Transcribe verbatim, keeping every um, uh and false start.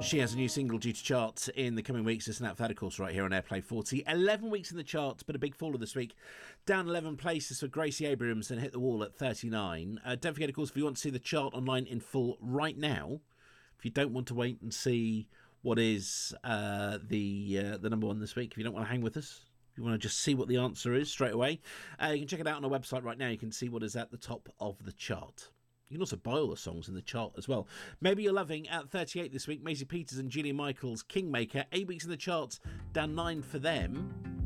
She has a new single due to chart in the coming weeks. It's an that, of course, right here on Airplay forty. eleven weeks in the charts, but a big faller this week. Down eleven places for Gracie Abrams and hit the wall at thirty-nine. Uh, don't forget, of course, if you want to see the chart online in full right now, if you don't want to wait and see what is uh, the uh, the number one this week, if you don't want to hang with us, if you want to just see what the answer is straight away, uh, you can check it out on our website right now. You can see what is at the top of the chart. You can also buy all the songs in the chart as well. Maybe You're Loving at thirty-eight this week. Maisie Peters and Julia Michaels, Kingmaker. Eight weeks in the charts, down nine for them.